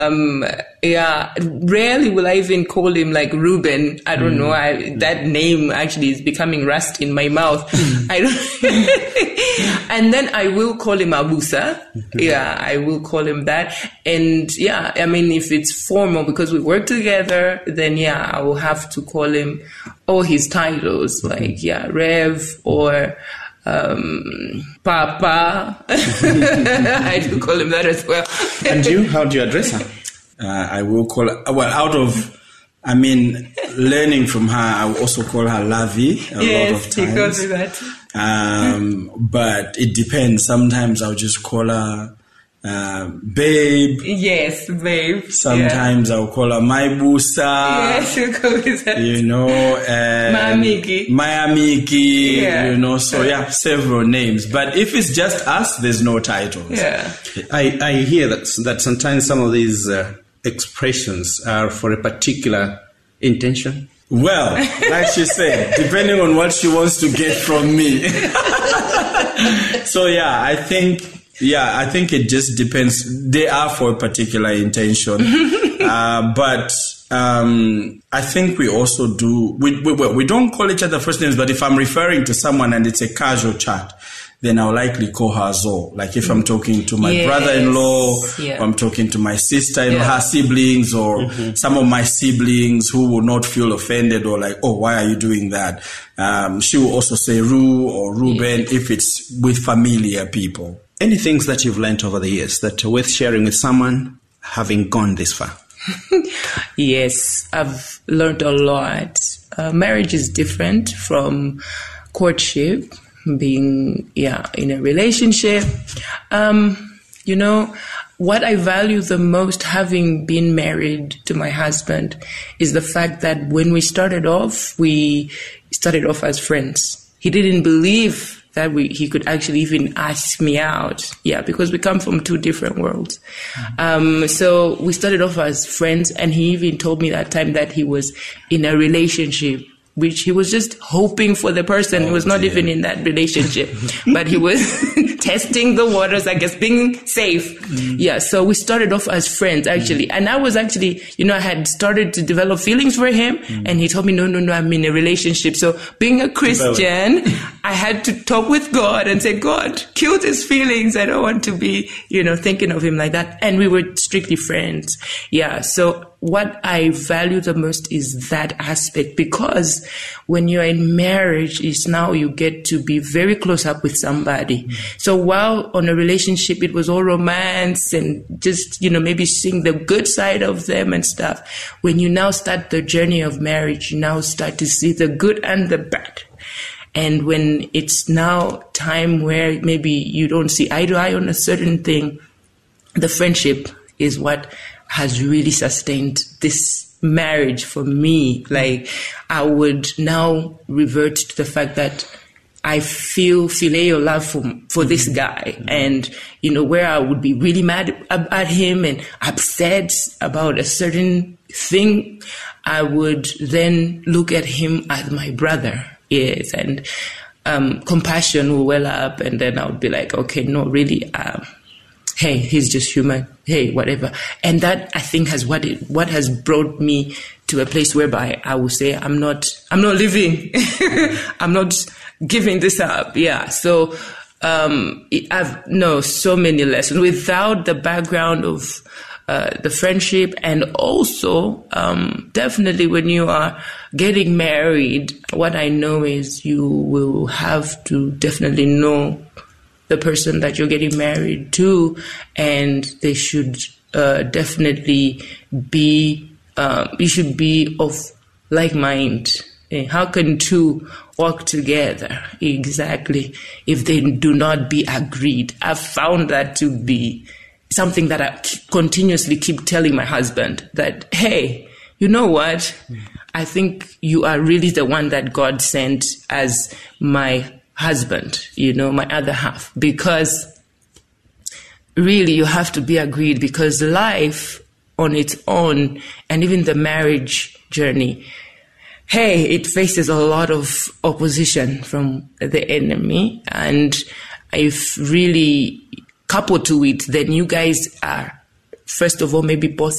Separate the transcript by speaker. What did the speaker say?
Speaker 1: Yeah, rarely will I even call him like Ruben. I don't know. That name actually is becoming rusty in my mouth. I don't. And then I will call him Abusa. Yeah, I will call him that. And yeah, I mean, if it's formal because we work together, then yeah, I will have to call him all his titles, like yeah, Rev or Papa. I do call him that as well.
Speaker 2: And you, how do you address her? I will call her, learning from her, I will also call her Lavi a lot of times.
Speaker 1: He calls me that.
Speaker 2: But it depends. Sometimes I'll just call her babe.
Speaker 1: Yes, babe.
Speaker 2: Sometimes I'll call her my busa.
Speaker 1: Yes, you call me that.
Speaker 2: You know, my amiki. Yeah. So several names. But if it's just us, there's no titles.
Speaker 1: Yeah.
Speaker 3: I hear that sometimes some of these expressions are for a particular intention.
Speaker 2: Well, like she said, depending on what she wants to get from me. So I think it just depends. They are for a particular intention. But I think we also do, we don't call each other first names, but if I'm referring to someone and it's a casual chat, then I'll likely call her Zo. Like if I'm talking to my brother-in-law, or I'm talking to my sister-in-law, her siblings, or some of my siblings who will not feel offended or like, oh, why are you doing that? She will also say Ru or Ruben if it's with familiar people.
Speaker 3: Any things that you've learned over the years that are worth sharing with someone having gone this far?
Speaker 1: Yes, I've learned a lot. Marriage is different from courtship, being in a relationship. What I value the most having been married to my husband is the fact that when we started off as friends. He didn't believe that he could actually even ask me out. Yeah, because we come from two different worlds. So we started off as friends, and he even told me that time that he was in a relationship, which he was just hoping for the person. He was not even in that relationship, but he was testing the waters, I guess, being safe. Yeah, so we started off as friends, actually. And I was actually, I had started to develop feelings for him, and he told me, no, I'm in a relationship. So being a Christian, I had to talk with God and say, God, kill these feelings. I don't want to be, thinking of him like that. And we were strictly friends. Yeah, so what I value the most is that aspect, because when you're in marriage, it's now you get to be very close up with somebody. So while on a relationship, it was all romance and just, maybe seeing the good side of them and stuff. When you now start the journey of marriage, you now start to see the good and the bad. And when it's now time where maybe you don't see eye to eye on a certain thing, the friendship is what has really sustained this marriage for me. Like, I would now revert to the fact that I feel filial love for this guy. And, where I would be really mad at him and upset about a certain thing, I would then look at him as my brother. Yes. And compassion will well up, and then I would be like, okay, no, really, hey, he's just human. Hey, whatever. And that, I think, what has brought me to a place whereby I will say, I'm not living. I'm not giving this up. Yeah. So, I've so many lessons without the background of, the friendship. And also, definitely when you are getting married, what I know is you will have to definitely know the person that you're getting married to, and they should definitely be, you should be of like mind. How can two walk together exactly if they do not be agreed? I've found that to be something that I continuously keep telling my husband, that, hey, you know what? I think you are really the one that God sent as my husband, my other half, because really you have to be agreed, because life on its own, and even the marriage journey, hey, it faces a lot of opposition from the enemy. And if really coupled to it, then you guys are first of all, maybe both